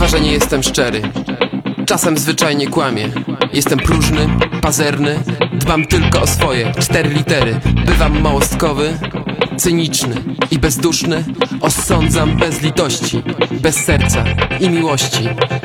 Szkoda, że nie jestem szczery. Czasem zwyczajnie kłamię. Jestem próżny, pazerny, dbam tylko o swoje 4 litery. Bywam małostkowy, cyniczny i bezduszny. Osądzam bez litości, bez serca i miłości.